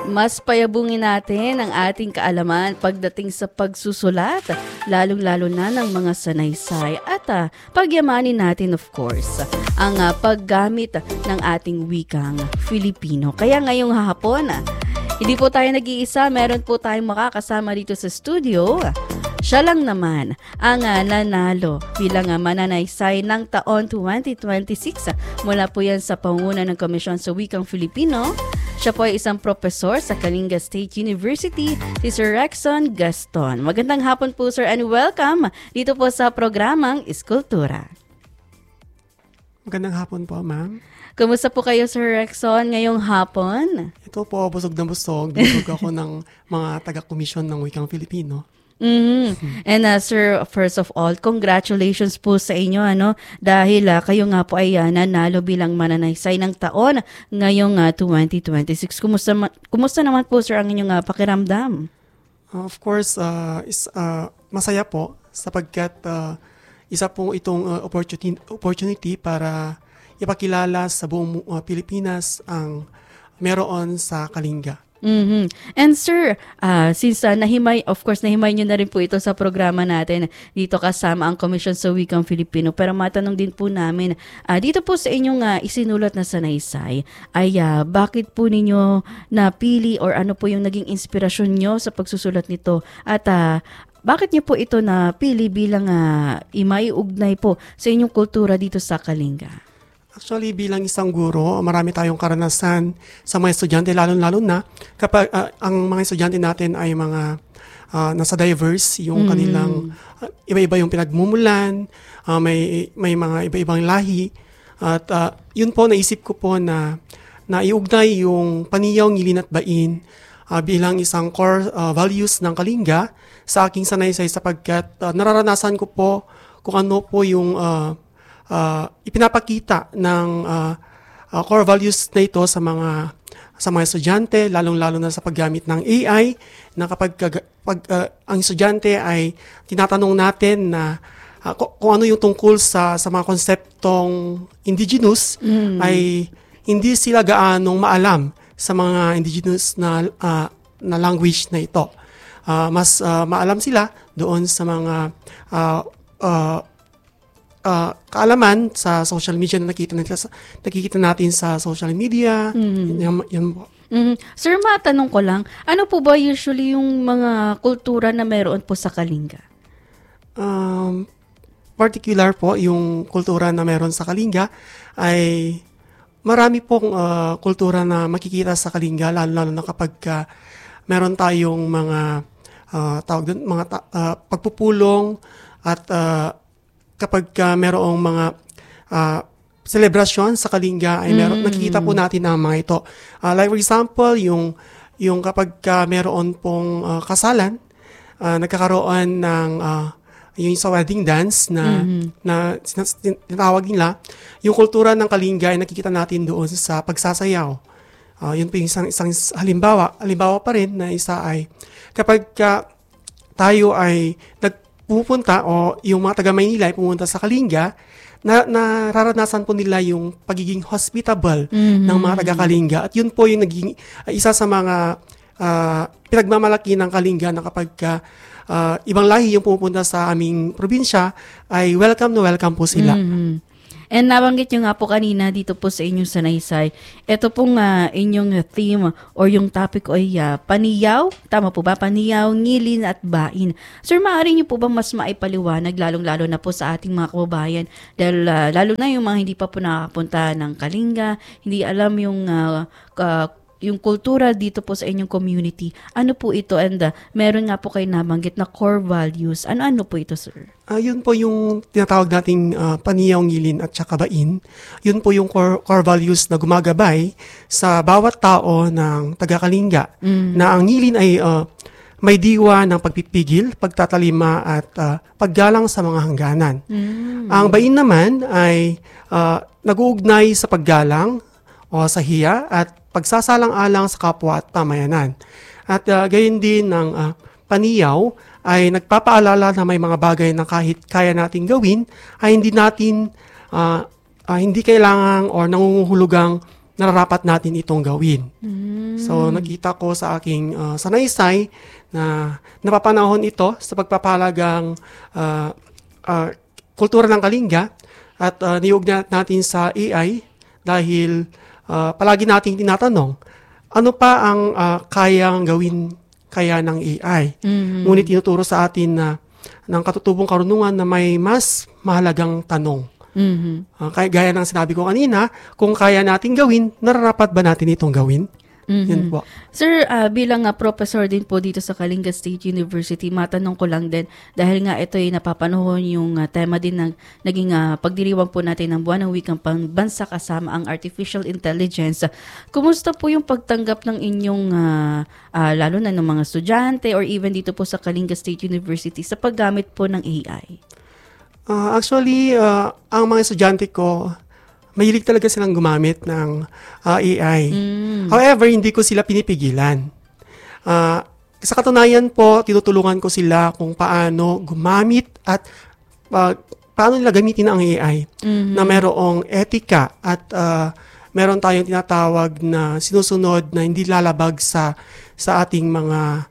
Mas payabungin natin ang ating kaalaman pagdating sa pagsusulat, lalong-lalo na ng mga sanaysay at pagyamanin natin of course ang paggamit ng ating wikang Filipino. Kaya ngayong hapon, hindi po tayo nag-iisa, meron po tayong makakasama dito sa studio. Siya lang naman ang nanalo bilang mananaysay ng taon 2026 mula po yan sa panguna ng Komisyon sa Wikang Filipino. Siya po ay isang profesor sa Kalinga State University, si Sir Rexon Gaston. Magandang hapon po sir and welcome dito po sa programang Iskultura. Magandang hapon po, ma'am. Kumusta po kayo Sir Rexon ngayong hapon? Ito po, busog na busog. Busog ako ng mga taga-komisyon ng Wikang Filipino. And sir, first of all, congratulations po sa inyo dahil kayo nga po ay nanalo bilang mananaysay ng taon ngayong 2026. Kumusta naman po sir ang inyong pakiramdam? Of course, masaya po sapagkat isa po itong opportunity para ipakilala sa buong Pilipinas ang meron sa Kalinga. And sir, since nahimay nyo na rin po ito sa programa natin, dito kasama ang Komisyon sa Wikang Filipino. Pero matanong din po namin, dito po sa inyong isinulat na sanaysay, ay bakit po ninyo napili or ano po yung naging inspirasyon nyo sa pagsusulat nito? At bakit nyo po ito napili bilang imaiugnay po sa inyong kultura dito sa Kalinga? Actually, bilang isang guro, marami tayong karanasan sa mga estudyante, lalo-lalo na kapag ang mga estudyante natin ay mga nasa diverse, yung kanilang iba-iba yung pinagmumulan, may mga iba-ibang lahi. At yun po, naisip ko po na iugnay yung paniyaw, ngilin at bain bilang isang core values ng Kalinga sa aking sanaysay sapagkat nararanasan ko po kung ano po yung ipinapakita ng core values na ito sa mga estudyante, lalong-lalo na sa paggamit ng AI, na kapag ang estudyante ay tinatanong natin na kung ano yung tungkol sa mga konseptong indigenous, ay hindi sila gaanong maalam sa mga indigenous na language na ito. Mas maalam sila doon sa mga kaalaman sa social media na nakikita natin sa social media. Yan po. Sir, matanong ko lang, ano po ba usually yung mga kultura na meron po sa Kalinga? Particular po, yung kultura na meron sa Kalinga ay marami pong kultura na makikita sa Kalinga, lalo na kapag meron tayong mga pagpupulong at kapag merong mga selebrasyon sa Kalinga ay nakikita po natin ang mga ito. Like for example, yung kapag meron pong kasalan, nagkakaroon ng yung sa wedding dance na tinatawag nila, yung kultura ng Kalinga ay nakikita natin doon sa pagsasayaw. Yun po yung isang halimbawa. Halimbawa pa rin na isa ay kapag tayo ay pupunta o yung mga taga-Maynila ay pumunta sa Kalinga, nararanasan po nila yung pagiging hospitable ng mga taga-Kalinga. At yun po yung naging isa sa mga pinagmamalaki ng Kalinga na kapag ibang lahi yung pupunta sa aming probinsya, ay welcome na welcome po sila. And nabanggit nyo nga po kanina dito po sa inyong sanaysay, ito pong inyong theme or yung topic ay paniyaw, tama po ba? Paniyaw, ngilin at bain. Sir, maaari nyo po bang mas maipaliwanag, lalong-lalo na po sa ating mga kababayan, dahil lalo na yung mga hindi pa po nakakapunta ng Kalinga, hindi alam yung kultura dito po sa inyong community. Ano po ito? And meron nga po kayo nabanggit na core values. Ano po ito, sir? Yun po yung tinatawag nating paniyaw, ngilin at saka bain. Yun po yung core values na gumagabay sa bawat tao ng taga-Kalinga. Na ang ngilin ay may diwa ng pagpipigil, pagtatalima at paggalang sa mga hangganan. Ang bain naman ay nag-uugnay sa paggalang o sa hiya at pagsasalang-alang sa kapwa at pamayanan. At gayon din ng paniyaw ay nagpapaalala na may mga bagay na kahit kaya nating gawin ay hindi kailangang o nangunguhulugang nararapat natin itong gawin. So, nakita ko sa aking sanaysay na napapanahon ito sa pagpapahalagang kultura ng Kalinga at niyog natin sa AI dahil palagi nating tinatanong, ano pa ang kayang gawin kaya ng AI? Ngunit tinuturo sa atin na ng katutubong karunungan na may mas mahalagang tanong. Kaya gaya ng sinabi ko kanina, kung kaya natin gawin, nararapat ba natin itong gawin? Yan po. Sir, bilang professor din po dito sa Kalinga State University, matanong ko lang din, dahil nga ito ay napapanahon yung tema din ng naging pagdiriwang po natin ng Buwan ng Wikang Pambansa kasama ang Artificial Intelligence. Kumusta po yung pagtanggap ng inyong, lalo na ng mga estudyante or even dito po sa Kalinga State University sa paggamit po ng AI? Actually, ang mga estudyante ko, mahilig talaga silang gumamit ng AI. However, hindi ko sila pinipigilan. Sa katunayan po, tinutulungan ko sila kung paano gumamit at paano nila gamitin ang AI na merong etika at meron tayong tinatawag na sinusunod na hindi lalabag sa ating mga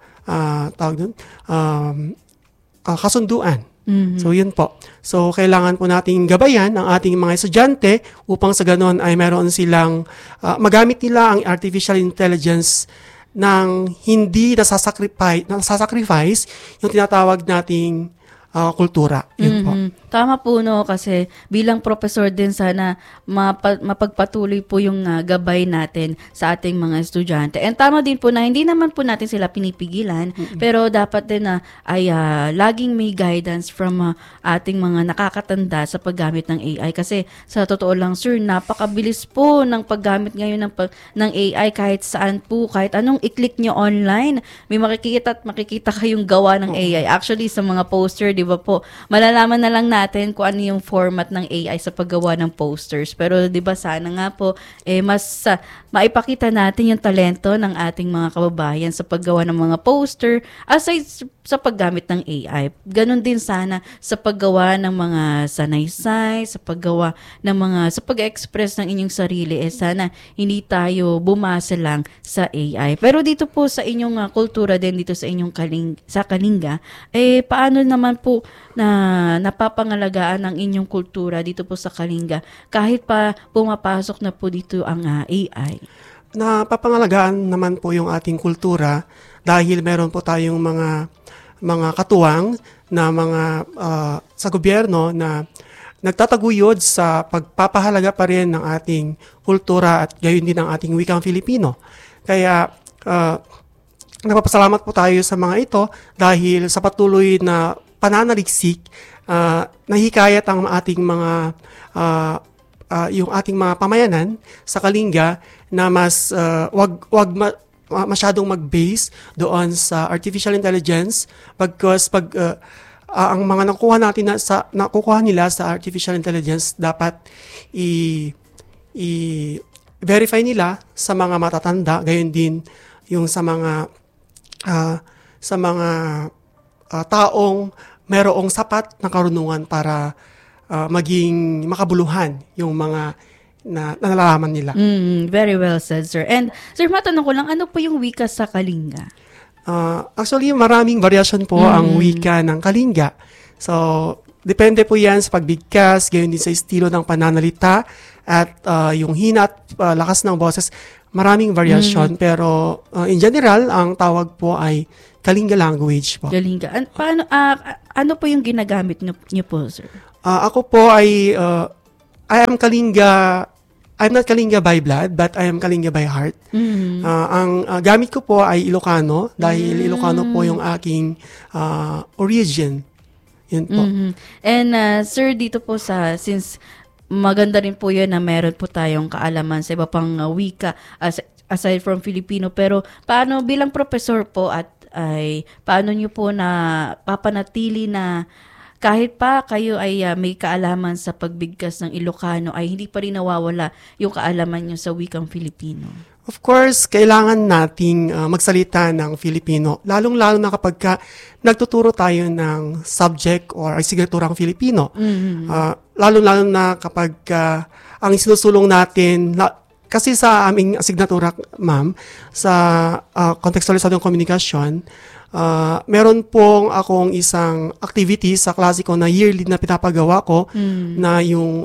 kasunduan. So, yun po. So, kailangan po nating gabayan ang ating mga estudyante upang sa ganon ay meron silang magamit nila ang artificial intelligence ng hindi nasasacrifice yung tinatawag nating kultura. Yun po. Tama po, no, kasi bilang professor din sana mapagpatuloy po yung gabay natin sa ating mga estudyante. And tama din po na hindi naman po natin sila pinipigilan, pero dapat din na ay laging may guidance from ating mga nakakatanda sa paggamit ng AI. Kasi sa totoo lang, sir, napakabilis po ng paggamit ngayon ng AI kahit saan po, kahit anong i-click nyo online, may makikita kayong gawa ng AI. Actually, sa mga poster, di ba po, malalaman na lang natin kung ano yung format ng AI sa paggawa ng posters. Pero 'di ba sana nga po mas maipakita natin yung talento ng ating mga kababayan sa paggawa ng mga poster aside sa paggamit ng AI. Ganon din sana sa paggawa ng mga sanaysay, sa pag-express ng inyong sarili. Sana hindi tayo bumasa lang sa AI. Pero dito po sa inyong kultura din, dito sa inyong Kalinga, paano naman po na napapangalagaan ang inyong kultura dito po sa Kalinga kahit pa pumapasok na po dito ang AI? Napapangalagaan naman po yung ating kultura dahil meron po tayong mga katuwang na mga sa gobyerno na nagtataguyod sa pagpapahalaga pa rin ng ating kultura at gayon din ang ating wikang Filipino. Kaya nagpapasalamat po tayo sa mga ito dahil sa patuloy na pananaliksik, nahikayat ang ating yung ating mga pamayanan sa Kalinga na mas wag masyadong mag-base doon sa artificial intelligence because ang mga nakukuha nila sa artificial intelligence dapat i-verify nila sa mga matatanda, gayon din yung sa mga taong merong sapat na karunungan para maging makabuluhan yung mga na nalalaman nila. Very well said, sir. And sir, matanong ko lang, ano po yung wika sa Kalinga? Actually, maraming variation po ang wika ng Kalinga. So, depende po yan sa pagbigkas, gayon din sa estilo ng pananalita at yung hina at lakas ng boses. Maraming variation, pero in general, ang tawag po ay Kalinga language po. Kalinga. Paano, ano po yung ginagamit niyo po, sir? Ako po ay, I'm not Kalinga by blood, but I am Kalinga by heart. Ang gamit ko po ay Ilocano, dahil Ilocano po yung aking origin. Yun po. And sir, dito po since maganda rin po yun na meron po tayong kaalaman sa iba pang wika aside from Filipino, pero paano bilang professor po paano nyo po na papanatili na kahit pa kayo ay may kaalaman sa pagbigkas ng Ilocano ay hindi pa rin nawawala yung kaalaman nyo sa wikang Filipino? Of course, kailangan nating magsalita ng Filipino, lalong-lalo na kapag nagtuturo tayo ng subject or asignaturang Filipino. Lalong-lalo na kapag ang sinusulong natin, kasi sa aming asignatura, ma'am, sa kontekstualisadong komunikasyon, meron pong akong isang activity sa klase ko na yearly na pinapagawa ko na yung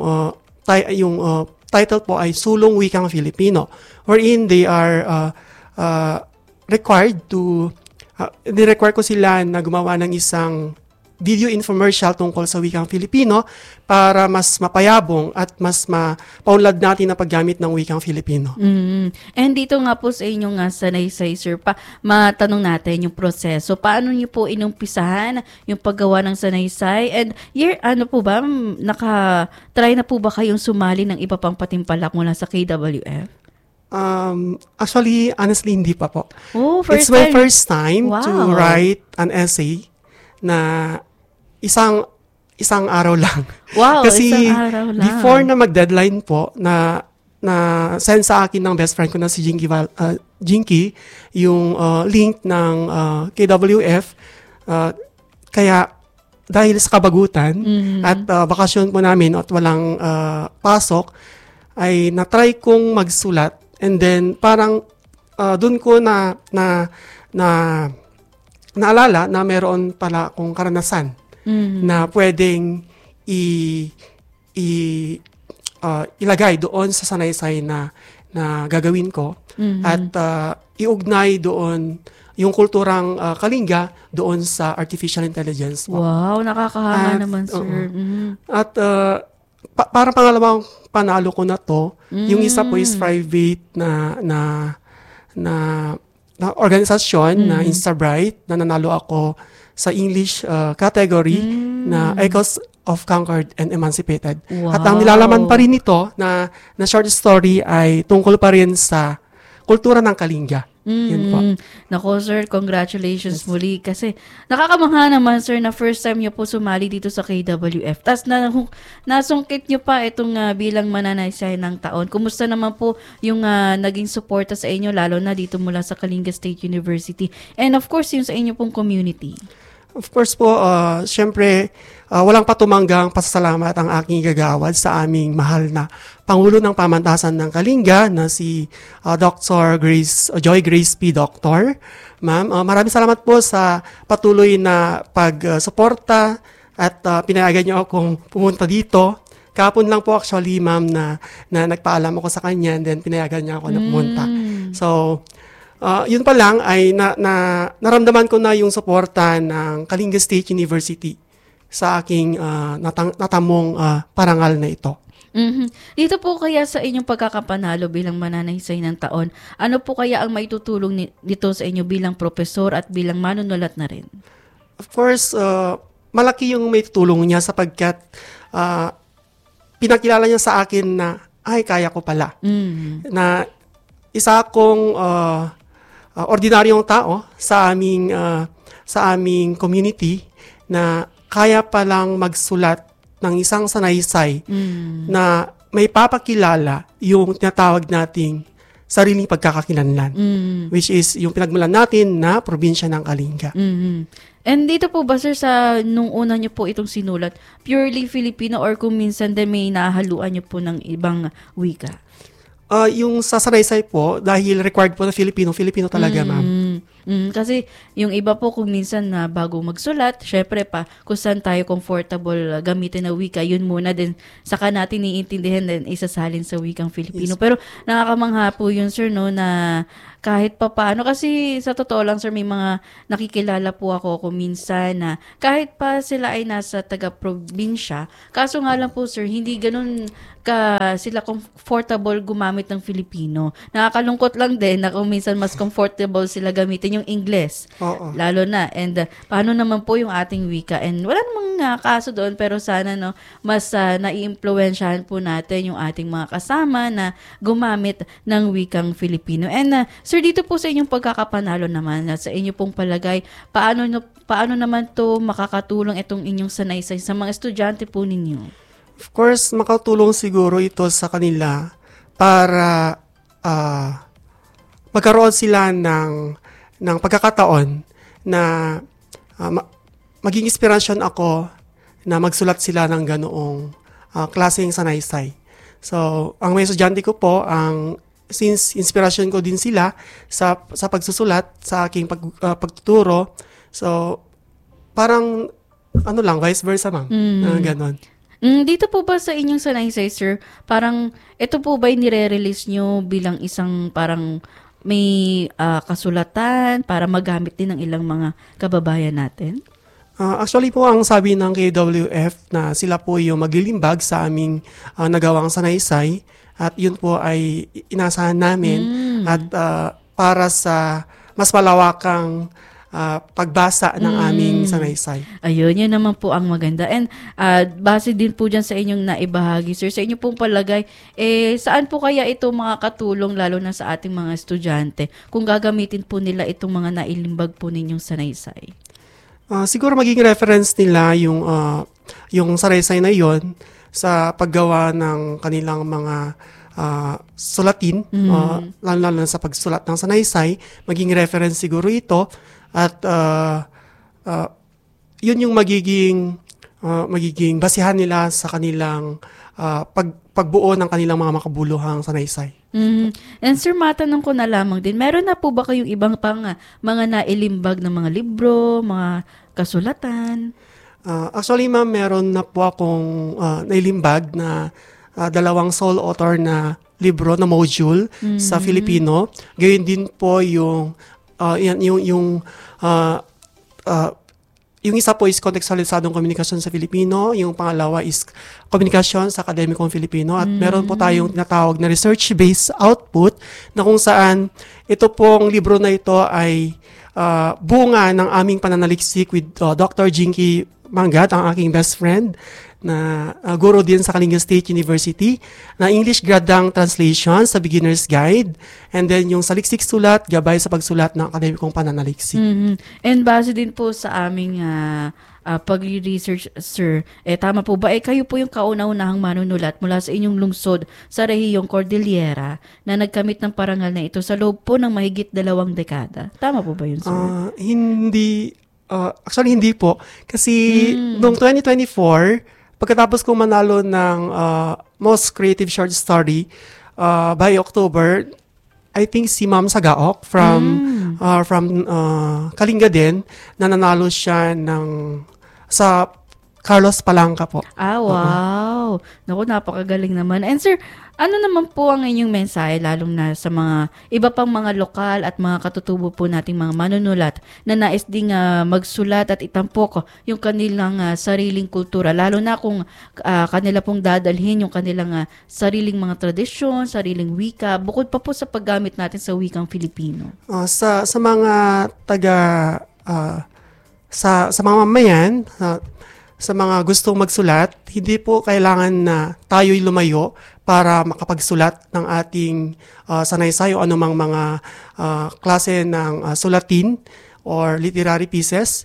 title po ay Sulong Wikang Filipino, wherein they are required to ni-require ko sila na gumawa ng isang video infomercial tungkol sa wikang Filipino para mas mapayabong at mas mapaunlad natin na paggamit ng wikang Filipino. And dito nga po sa inyong sanaysay, sir, matanong natin yung proseso. Paano niyo po inumpisahan yung paggawa ng sanaysay? And ano po ba, try na po ba kayong sumali ng iba pang patimpalak mula sa KWF? Actually, honestly, hindi pa po. It's my first time to Wow. write an essay na isang araw lang. Wow, Kasi isang araw lang. before na mag-deadline po, na send sa akin ng best friend ko na si Jinky yung link ng KWF. Kaya dahil sa kabagutan at bakasyon po namin at walang pasok, ay na-try kong magsulat. And then parang doon ko naalala na meron pala akong karanasan na pwedeng ilagay doon sa sanaysay na gagawin ko at iugnay doon yung kulturang Kalinga doon sa artificial intelligence. Wow, nakakahanga naman, sir. At parang pangalawang panalo ko na to. Yung isa po is private na organisasyon na Instabright na nanalo ako sa English category na Echoes of Conquered and Emancipated. Wow. At ang nilalaman pa rin nito na short story ay tungkol pa rin sa kultura ng Kalinga. Yun po. Nako, sir, congratulations muli kasi nakakamangha naman, sir, na first time niyo po sumali dito sa KWF. Tapos nasungkit niyo pa itong bilang mananaysay ng taon. Kumusta naman po yung naging suporta sa inyo, lalo na dito mula sa Kalinga State University? And of course, yung sa inyo pong community. Of course po, syempre, walang patumanggang pasasalamat ang aking gagawad sa aming mahal na Pangulo ng Pamantasan ng Kalinga na si Dr. Joy Grace P. Doctor. Ma'am, maraming salamat po sa patuloy na pagsuporta at pinayagan niyo akong pumunta dito. Kahapon lang po actually, ma'am, na nagpaalam ako sa kanya and then pinayagan niya ako na pumunta. So, yun pa lang ay naramdaman ko na yung suporta ng Kalinga State University sa aking natamong parangal na ito. Dito po kaya sa inyong pagkakapanalo bilang mananaysay ng taon, ano po kaya ang maitutulong dito sa inyo bilang profesor at bilang manunulat na rin? Of course, malaki yung maitutulong niya sapagkat pinakilala niya sa akin na, ay, kaya ko pala. Na isa akong ordinaryong tao sa aming community na kaya palang magsulat ng isang sanaysay na may papakilala yung tinatawag nating sariling pagkakakilanlan, which is yung pinagmulan natin na probinsya ng Kalinga. And dito po ba, sir, sa nung una niyo po itong sinulat, purely Filipino or kung minsan din may nahaluan niyo po ng ibang wika? Yung sa sanaysay po, dahil required po na Filipino talaga, ma'am. Kasi yung iba po kung minsan na bago magsulat, syempre pa, kung saan tayo comfortable gamitin na wika, yun muna din, saka natin iintindihan din isasalin sa wikang Filipino. Pero nakakamangha po yun, sir, no, na kahit pa paano, kasi sa totoo lang, sir, may mga nakikilala po ako kung minsan na kahit pa sila ay nasa taga-probinsya, kaso nga lang po, sir, hindi ganun sila comfortable gumamit ng Filipino. Nakakalungkot lang din na kung minsan mas comfortable sila gamitin yung Ingles. Oo. Lalo na. And paano naman po yung ating wika? And wala namang kaso doon, pero sana mas nai-impluwensyahan po natin yung ating mga kasama na gumamit ng wikang Filipino. And sir, dito po sa inyong pagkakapanalo naman, sa inyo pong palagay, paano naman to makakatulong itong inyong sanaysay sa mga estudyante po ninyo? Of course, makatulong siguro ito sa kanila para magkaroon sila ng pagkakataon na maging inspirasyon ako na magsulat sila ng ganoong klaseng sanaysay. So, ang mga estudyante ko po, ang since inspirasyon ko din sila sa pagsusulat, sa aking pagtuturo. So, parang, vice versa, ma'am. Ganon. Dito po ba sa inyong sanaysay, sir, parang ito po ba nire-release nyo bilang isang parang may kasulatan para magamit din ng ilang mga kababayan natin? Actually po, ang sabi ng KWF na sila po yung maglilimbag sa aming nagawang sanaysay at yun po ay inasahan namin at para sa mas malawakang pagbasa ng aming sanaysay. Ayun, yun naman po ang maganda. And base din po dyan sa inyong naibahagi, sir, sa inyo pong palagay, saan po kaya ito makakatulong lalo na sa ating mga estudyante kung gagamitin po nila itong mga nailimbag po ninyong sanaysay? Siguro magiging reference nila yung sanaysay na yon sa paggawa ng kanilang mga sulatin, lalo na sa pagsulat ng sanaysay, maging reference siguro ito. At yun yung magiging basihan nila sa kanilang pagbuo ng kanilang mga makabuluhang sanaysay. And sir, matanong ko na lamang din, meron na po ba kayong ibang pang mga nailimbag ng mga libro, mga kasulatan? Actually, ma'am, meron na po akong nailimbag na dalawang sole author na libro na module sa Filipino. Gayon din po yung isa po is kontekstualisadong komunikasyon sa Filipino, yung pangalawa is komunikasyon sa akademikong Filipino, at meron po tayong tinatawag na research-based output na kung saan ito pong libro na ito ay bunga ng aming pananaliksik with Dr. Jinky Mangat, ang aking best friend, na guro din sa Kalinga State University, na English Gradang Translation sa Beginner's Guide, and then yung saliksik sulat, gabay sa pagsulat ng akademikong pananaliksik. And base din po sa aming pag-research, sir, tama po ba, kayo po yung kauna-unahang manunulat mula sa inyong lungsod sa rehiyong Cordillera na nagkamit ng parangal na ito sa loob po ng mahigit 2 dekada. Tama po ba yun, sir? Actually, hindi po. Kasi noong 2024, pagkatapos kong manalo ng Most Creative Short Story, by October, I think si Ma'am Sagaok from Kalinga din, na nanalo siya sa Carlos Palanca po. Wow! Naku, napakagaling naman. And sir, ano naman po ang inyong mensahe, lalong na sa mga iba pang mga lokal at mga katutubo po nating mga manunulat na nais ding magsulat at itampok yung kanilang sariling kultura, lalo na kung kanila pong dadalhin yung kanilang sariling mga tradisyon, sariling wika, bukod pa po sa paggamit natin sa wikang Filipino? Sa mga sa mga mamayan, sa mga gustong magsulat, hindi po kailangan na tayo'y lumayo para makapagsulat ng ating sanaysay o anumang mga klase ng sulatin or literary pieces.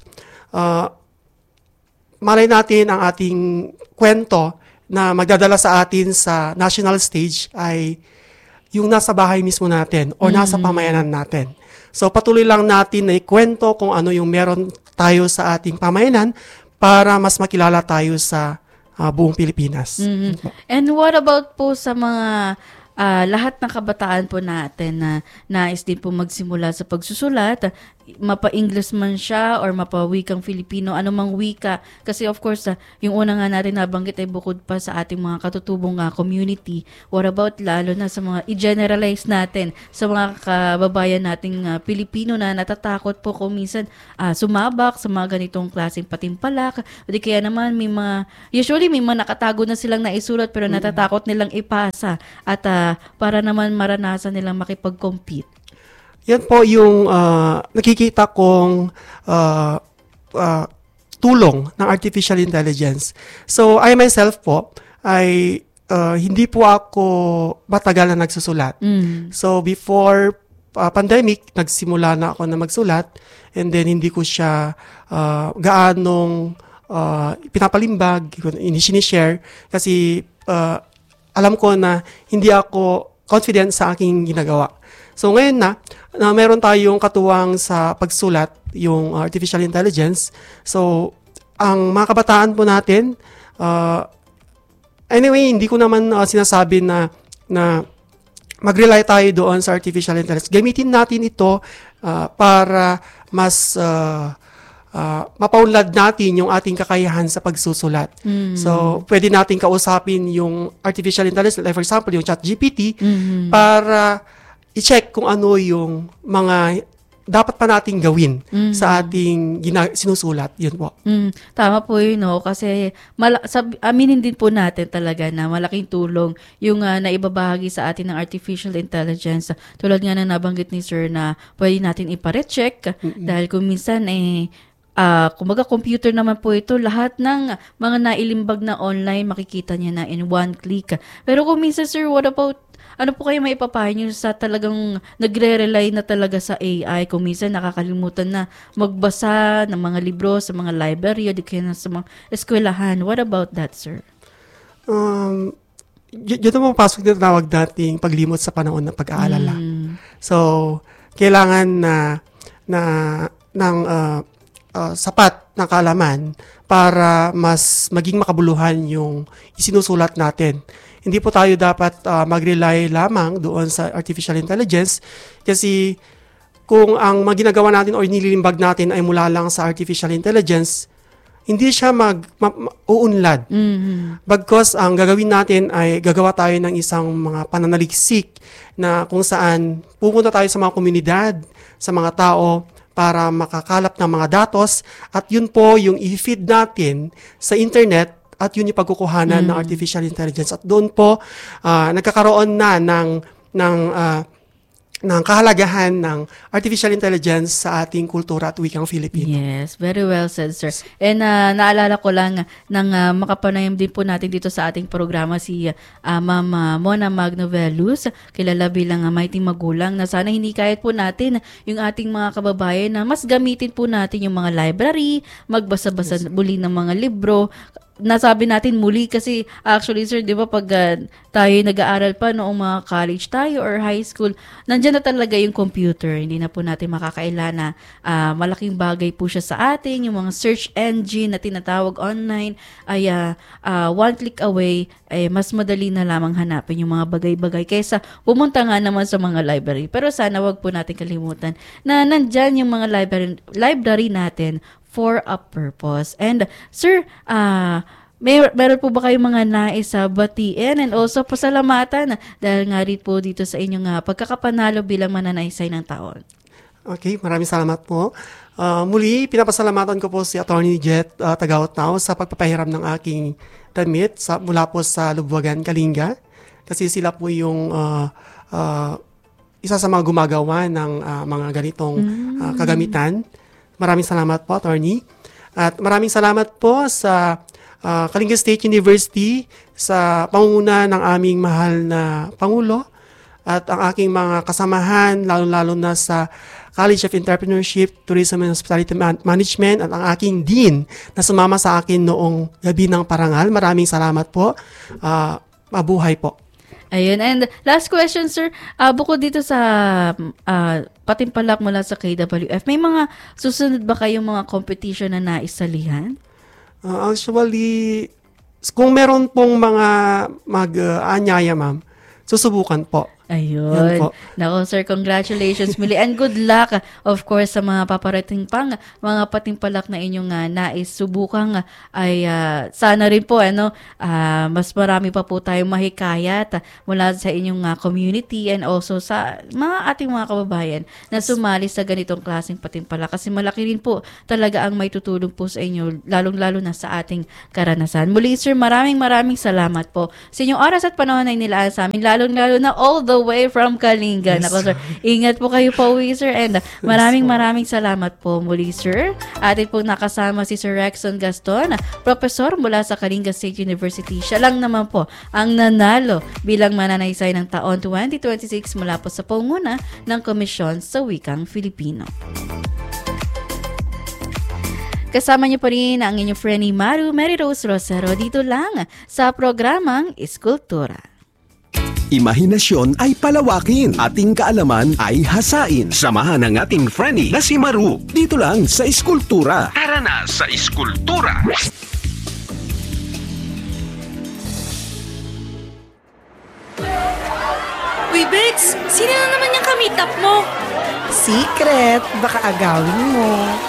Malay natin ang ating kwento na magdadala sa atin sa national stage ay yung nasa bahay mismo natin o nasa pamayanan natin. So patuloy lang natin na ikwento kung ano yung meron tayo sa ating pamayanan para mas makilala tayo sa buong Pilipinas. And what about po sa mga lahat ng kabataan po natin na nais din po magsimula sa pagsusulat, mapa-English man siya or mapa-wikang Filipino, anumang wika. Kasi of course, yung una nga natin nabanggit ay bukod pa sa ating mga katutubong community. What about lalo na sa mga i-generalize natin sa mga kababayan nating Pilipino na natatakot po kung minsan sumabak sa mga ganitong klaseng patimpalak. O di kaya naman usually may mga nakatago na silang naisulat pero natatakot nilang ipasa at para naman maranasan nilang makipag-compete. Yan po yung nakikita kong tulong ng artificial intelligence. So, I myself po ay hindi po ako matagal na nagsusulat. So, before pandemic, nagsimula na ako na magsulat, and then hindi ko siya gaanong pinapalimbag, sinishare, kasi alam ko na hindi ako confident sa aking ginagawa. So ngayon na meron tayong katuwang sa pagsulat, yung artificial intelligence. So ang mga kabataan po natin, anyway, hindi ko naman sinasabi na mag-rely tayo doon sa artificial intelligence. Gamitin natin ito para mas mapaunlad natin yung ating kakayahan sa pagsusulat. So, pwede natin kausapin yung artificial intelligence, like for example, yung ChatGPT, para i-check kung ano yung mga dapat pa nating gawin sa ating sinusulat. Yun po. Tama po yun, no? Kasi aminin din po natin talaga na malaking tulong yung naibabahagi sa atin ng artificial intelligence. Tulad nga na nabanggit ni Sir na pwede natin iparecheck dahil kung minsan kumbaga computer naman po ito, lahat ng mga nailimbag na online makikita niya na in one click. Pero kung minsan, Sir, what about ano po kayo maipapayo nyo sa talagang nagre-rely na talaga sa AI? Kung minsan nakakalimutan na magbasa ng mga libro sa mga library o di kaya sa mga eskwelahan. What about that, Sir? Dito mo pasok na tawag nating paglimot sa panahon ng pag-aalala. So, kailangan ng sapat na kaalaman para mas maging makabuluhan yung isinusulat natin. Hindi po tayo dapat mag-rely lamang doon sa artificial intelligence kasi kung ang ginagawa natin o nililimbag natin ay mula lang sa artificial intelligence, hindi siya uunlad. Bagkus ang gagawin natin ay gagawa tayo ng isang mga pananaliksik na kung saan pupunta tayo sa mga komunidad, sa mga tao para makakalap ng mga datos at yun po yung i-feed natin sa internet at yun yung pagkukuhanan ng artificial intelligence. At doon po, nagkakaroon na ng kahalagahan ng artificial intelligence sa ating kultura at wikang Filipino. Yes, very well said, Sir. And naalala ko lang nang makapanayam din po natin dito sa ating programa si Ma'am Mona Magnovelus, kilala bilang Mighty Magulang, na sana hindi kahit po natin yung ating mga kababayan na mas gamitin po natin yung mga library, magbasa-basa muli ng mga libro. Nasabi natin muli kasi actually, Sir, di ba pag tayo nag-aaral pa noong mga college tayo or high school, nandiyan na talaga yung computer. Hindi na po natin makakaila na malaking bagay po siya sa atin. Yung mga search engine na tinatawag online ay one click away, mas madali na lamang hanapin yung mga bagay-bagay kaysa pumunta nga naman sa mga library. Pero sana wag po natin kalimutan na nandyan yung mga library natin for a purpose. And Sir, meron po ba kayong mga nais batiin and also pasalamatan dahil nga rin po dito sa inyong pagkakapanalo bilang mananaysay ng taon? Okay, maraming salamat po. Muli, pinapasalamatan ko po si Attorney Jet Tagawtao sa pagpapahiram ng aking damit mula po sa Lubwagan, Kalinga. Kasi sila po yung isa sa mga gumagawa ng mga ganitong kagamitan. Maraming salamat po, Attorney. At maraming salamat po sa Kalinga State University sa pangunguna ng aming mahal na Pangulo at ang aking mga kasamahan, lalo-lalo na sa College of Entrepreneurship, Tourism and Hospitality Management at ang aking dean na sumama sa akin noong gabi ng parangal. Maraming salamat po. Mabuhay po. Ayun. And last question, Sir. Bukod dito sa patimpalak mula sa KWF, may mga susunod ba kayong mga competition na naisalihan? Actually, kung meron pong mga mag-anyaya, ma'am, susubukan po. Ayun. Nako, Sir, congratulations muli and good luck, of course, sa mga paparating pang mga patimpalak na inyong nais subukang ay sana rin po mas marami pa po tayong mahikayat mula sa inyong community and also sa mga ating mga kababayan na sumali sa ganitong klaseng patimpalak kasi malaki rin po talaga ang may tutulong po sa inyo, lalong-lalo na sa ating karanasan. Muli, Sir, maraming salamat po sa inyong oras at panahon na inilaan sa amin, lalong-lalo na all the way from Kalinga. Yes. Nako, Sir, ingat po kayo pa uwi, Sir, and maraming salamat po muli, Sir. Atin po nakasama si Sir Rexon Gaston, professor mula sa Kalinga State University. Siya lang naman po ang nanalo bilang mananaysay ng taon 2026 mula po sa pangunguna ng Komisyon sa Wikang Filipino. Kasama niyo pa rin ang inyong friend ni Mary Rose Rosero dito lang sa programang Iskultura. Imahinasyon ay palawakin, ating kaalaman ay hasain. Samahan ang ating friendly na si Maru. Dito lang sa Iskultura. Tara na sa Iskultura! We Bex, sino na naman yung kamitap mo? Secret, baka agawin mo.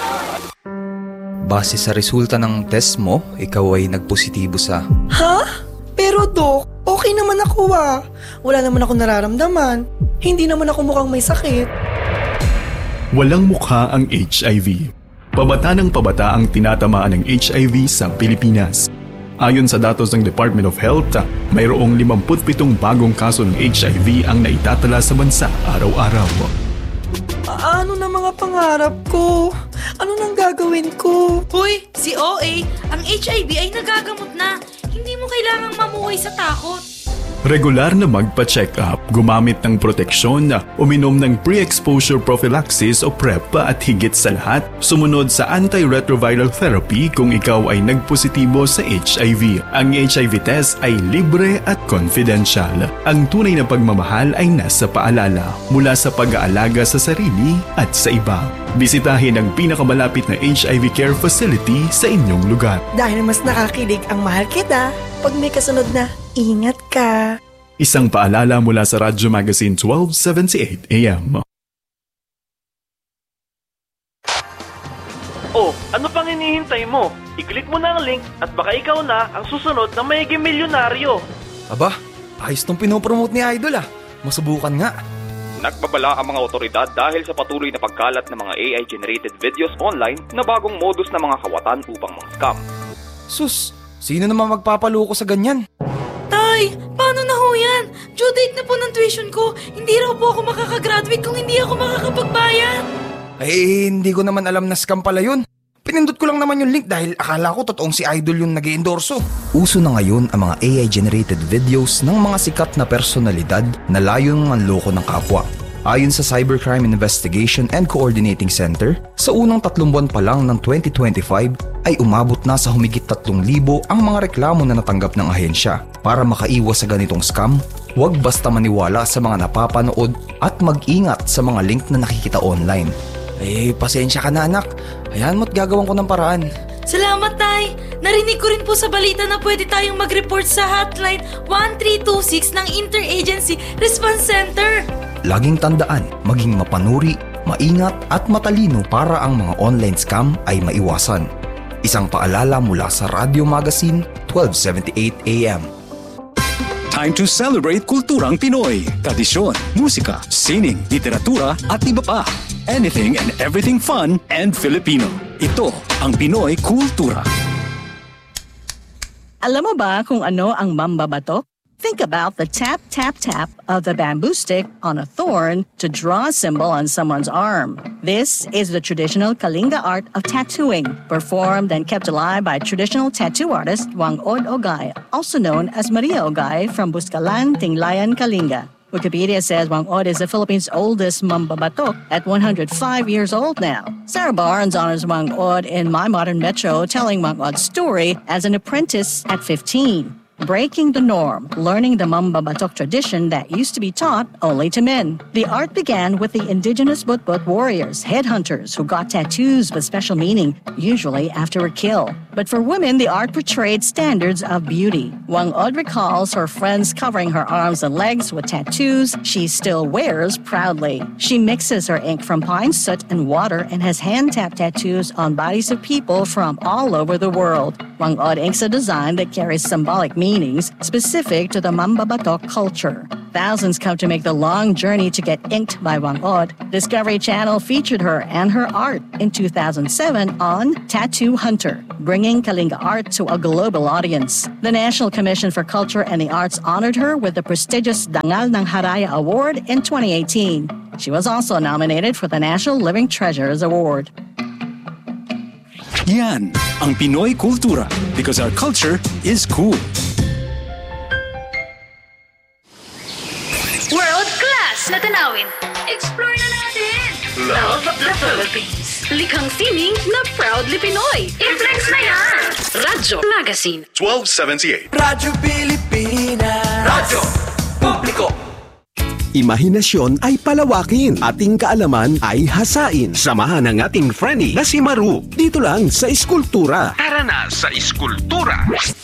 Base sa resulta ng test mo, ikaw ay nagpositibo sa... Ha? Pero Dok, okay naman ako Wala naman ako nararamdaman. Hindi naman ako mukhang may sakit. Walang mukha ang HIV. Pabata ng pabata ang tinatamaan ng HIV sa Pilipinas. Ayon sa datos ng Department of Health, mayroong 57 bagong kaso ng HIV ang naitatala sa bansa araw-araw. Ano na mga pangarap ko? Ano nang gagawin ko? Hoy, si OA, ang HIV ay nagagamot na. Hindi mo kailangang mamuhay sa takot. Regular na magpa-check up, gumamit ng proteksyon, uminom ng pre-exposure prophylaxis o PrEP at higit sa lahat, sumunod sa antiretroviral therapy kung ikaw ay nagpositibo sa HIV. Ang HIV test ay libre at confidential. Ang tunay na pagmamahal ay nasa paalala mula sa pag-aalaga sa sarili at sa iba. Bisitahin ang pinakamalapit na HIV care facility sa inyong lugar. Dahil mas nakakilig ang mahal kita, pag may kasunod na, ingat ka. Isang paalala mula sa Radyo Magazine 1278 AM. Oh, ano pang hinihintay mo? I-click mo na ang link at baka ikaw na ang susunod na mayiging milyonaryo. Aba, ayos tong pinopromote ni Idol Masubukan nga. Nagbabala ang mga otoridad dahil sa patuloy na pagkalat ng mga AI-generated videos online na bagong modus ng mga kawatan upang mga-scam. Sus, sino naman magpapaloko sa ganyan? Tay, paano na ho yan? Due date na po ng tuition ko. Hindi raw po ako makakagraduate kung hindi ako makakapagbayad. Eh, hindi ko naman alam na scam pala yun. Pinindot ko lang naman yung link dahil akala ko totoong si Idol yung nag-i-endorso. Uso na ngayon ang mga AI-generated videos ng mga sikat na personalidad na layong manloko ng kapwa. Ayon sa Cybercrime Investigation and Coordinating Center, sa unang 3 buwan pa lang ng 2025 ay umabot na sa humigit 3,000 ang mga reklamo na natanggap ng ahensya. Para makaiwas sa ganitong scam, huwag basta maniwala sa mga napapanood at mag-ingat sa mga link na nakikita online. Eh, pasensya ka na anak. Hayaan mo't gagawin ko ng paraan. Salamat, Tay. Narinig ko rin po sa balita na pwede tayong mag-report sa hotline 1326 ng Interagency Response Center. Laging tandaan, maging mapanuri, maingat at matalino para ang mga online scam ay maiwasan. Isang paalala mula sa Radio Magazine 1278 AM. Time to celebrate kulturang Pinoy. Tradisyon, musika, sining, literatura at iba pa. Anything and everything fun and Filipino. Ito ang Pinoy Kultura. Alam mo ba kung ano ang mambabatok? Think about the tap, tap, tap of the bamboo stick on a thorn to draw a symbol on someone's arm. This is the traditional Kalinga art of tattooing, performed and kept alive by traditional tattoo artist Wangod Ogay, also known as Maria Ogay from Buscalan, Tinglayan, Kalinga. Wikipedia says Wangod is the Philippines' oldest mambabatok at 105 years old now. Sarah Barnes honors Wangod in My Modern Metro, telling Wangod's story as an apprentice at 15. Breaking the norm, learning the mambabatok tradition that used to be taught only to men. The art began with the indigenous Butbut warriors, headhunters, who got tattoos with special meaning, usually after a kill. But for women, the art portrayed standards of beauty. Wangod recalls her friends covering her arms and legs with tattoos she still wears proudly. She mixes her ink from pine soot and water and has hand-tapped tattoos on bodies of people from all over the world. Wangod inks a design that carries symbolic meanings specific to the mambabatok culture. Thousands come to make the long journey to get inked by Wangod. Discovery Channel featured her and her art in 2007 on Tattoo Hunter, bringing Kalinga art to a global audience. The National Commission for Culture and the Arts honored her with the prestigious Dangal ng Haraya Award in 2018. She was also nominated for the National Living Treasures Award. Yan ang Pinoy Kultura because our culture is cool. World class na tanawin. Explore na natin. Love the Philippines. Likhang sining na proudly Pinoy. I-flex na yan. Radyo Magazine 1278. Radyo Pilipinas. Radyo Publiko. Imahinasyon ay palawakin, ating kaalaman ay hasain. Samahan ang ating friendly na si Maru. Dito lang sa Iskultura. Tara na sa Iskultura.